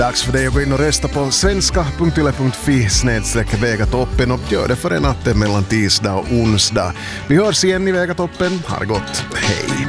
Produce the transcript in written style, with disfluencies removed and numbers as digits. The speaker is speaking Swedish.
Dags för dig att gå in och rösta på svenska.yle.fi/Vegatoppen och gör det före natten mellan tisdag och onsdag. Vi hörs igen i Vegatoppen. Ha det gott. Hej!